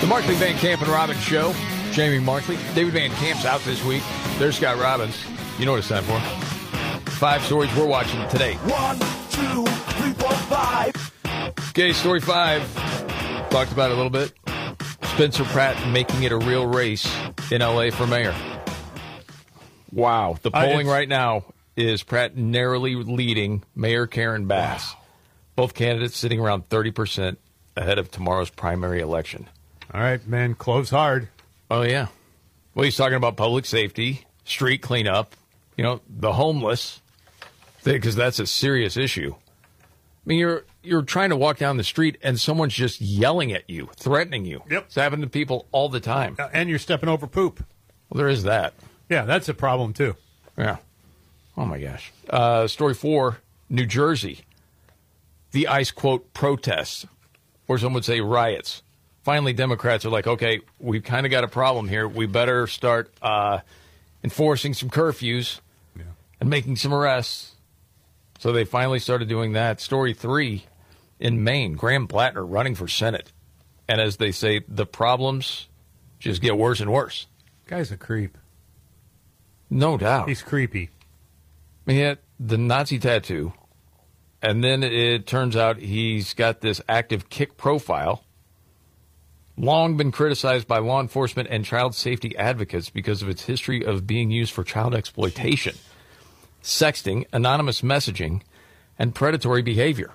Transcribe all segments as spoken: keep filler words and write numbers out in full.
Markley, Van Camp, and Robbins Show. Jamie Markley. David Van Camp's out this week. There's Scott Robbins. You know what it's time for. Five stories we're watching today. One, two, three, four, five. Okay, story five. Talked about it a little bit. Spencer Pratt making it a real race in L A for mayor. Wow. The polling uh, right now is Pratt narrowly leading Mayor Karen Bass. Wow. Both candidates sitting around thirty percent ahead of tomorrow's primary election. All right, man, close hard. Oh, yeah. Well, he's talking about public safety, street cleanup, you know, the homeless, because that's a serious issue. I mean, you're you're trying to walk down the street and someone's just yelling at you, threatening you. Yep. It's happening to people all the time. Uh, and you're stepping over poop. Well, there is that. Yeah, that's a problem, too. Yeah. Oh, my gosh. Uh, story four, New Jersey. The ICE, quote, protests, or some would say riots. Finally, Democrats are like, okay, we've kind of got a problem here. We better start uh, enforcing some curfews yeah. and making some arrests. So they finally started doing that. Story three, in Maine, Graham Blattner running for Senate. And as they say, the problems just get worse and worse. Guy's a creep. No doubt. He's creepy. He had the Nazi tattoo. And then it turns out he's got this active kick profile. Long been criticized by law enforcement and child safety advocates because of its history of being used for child exploitation, sexting, anonymous messaging, and predatory behavior.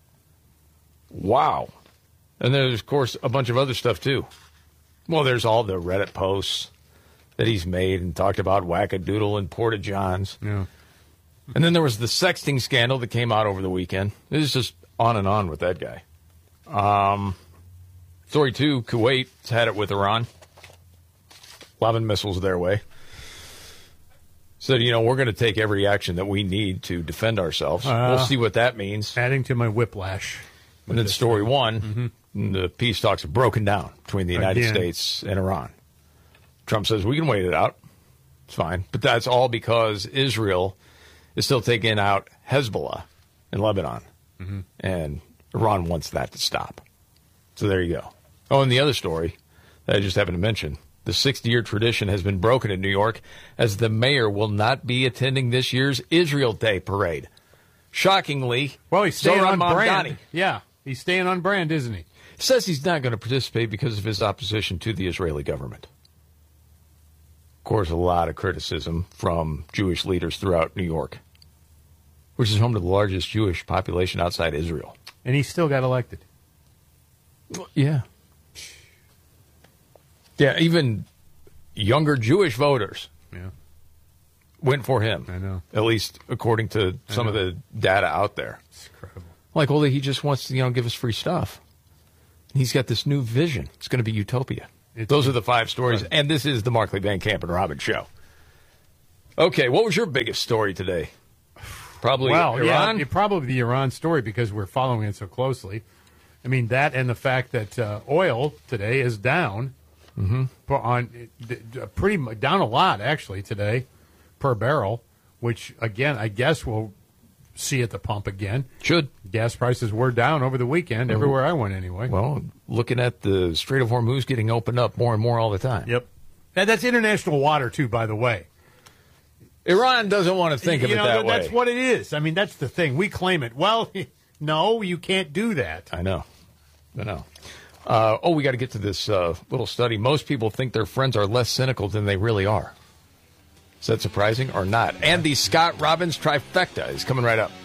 Wow. And there's, of course, a bunch of other stuff, too. Well, there's all the Reddit posts that he's made and talked about wackadoodle and porta-johns. Yeah. And then there was the sexting scandal that came out over the weekend. It was just on and on with that guy. Um... Story two, Kuwait's had it with Iran. eleven missiles their way. Said, you know, we're going to take every action that we need to defend ourselves. Uh, we'll see what that means. Adding to my whiplash. And then story thing. one, mm-hmm. the peace talks have broken down between the United Again. States and Iran. Trump says, we can wait it out. It's fine. But that's all because Israel is still taking out Hezbollah in Lebanon. Mm-hmm. And Iran wants that to stop. So there you go. Oh, and the other story that I just happened to mention, the sixty-year tradition has been broken in New York as the mayor will not be attending this year's Israel Day parade. Shockingly, well, he's staying Zoran on brand. Mamdani. Yeah, he's staying on brand, isn't he? Says he's not going to participate because of his opposition to the Israeli government. Of course, a lot of criticism from Jewish leaders throughout New York, which is home to the largest Jewish population outside Israel. And he still got elected. Yeah. Yeah, even younger Jewish voters yeah. went for him. I know. At least according to some of the data out there. It's incredible. Like, well, he just wants to, you know, give us free stuff. He's got this new vision. It's going to be utopia. It's, Those are the five stories, right. And this is the Markley, Van Camp, and Robbins Show. Okay, what was your biggest story today? Probably well, Iran? Yeah, probably the Iran story because we're following it so closely. I mean, that and the fact that uh, oil today is down. Mm-hmm. On pretty down a lot actually today per barrel, which again I guess we'll see at the pump again. Should gas prices were down over the weekend mm-hmm. everywhere I went anyway. Well, looking at the Strait of Hormuz getting opened up more and more all the time. Yep, and that's international water too, by the way. Iran doesn't want to think of you it know, that way. That's what it is. I mean, that's the thing. We claim it. Well, no, you can't do that. I know. I know. Uh, oh, we got to get to this uh, little study. Most people think their friends are less cynical than they really are. Is that surprising or not? And the Scott Robbins trifecta is coming right up.